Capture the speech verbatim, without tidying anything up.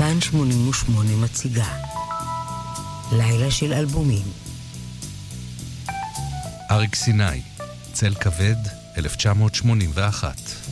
כאן שמונים ושמונה מציגה לילה של אלבומים. אריק סיני, צל כבד, אלף תשע מאות שמונים ואחת.